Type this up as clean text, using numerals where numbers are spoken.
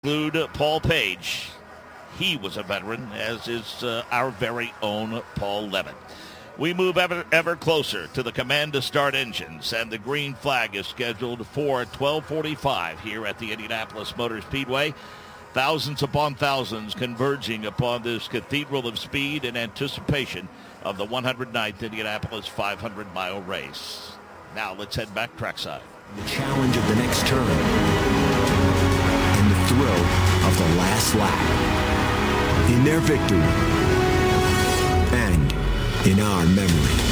include Paul Page. He was a veteran, as is our very own Paul Levitt. We move ever closer to the command to start engines, and the green flag is scheduled for 12:45 here at the Indianapolis Motor Speedway. Thousands upon thousands converging upon this cathedral of speed in anticipation of the 109th Indianapolis 500-mile race. Now let's head back trackside. The challenge of the next turn and the thrill of the last lap. In their victory and in our memory.